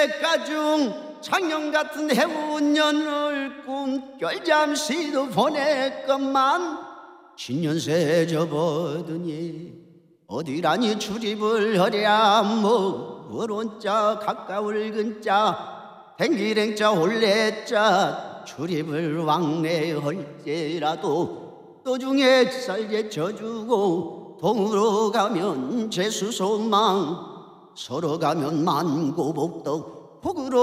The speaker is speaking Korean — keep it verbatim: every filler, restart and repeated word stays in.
가중 창녕 같은 해운 년을 꿈결 잠시도 보냈건만 신년새 접어드니 어디라니 출입을 하랴 멀은자 가까울 근자 댕기랭자 올레자 출입을 왕래할지라도 도중에 쌀게 져주고 동으로 가면 재수소망 서로 가면 만고복덕 북으로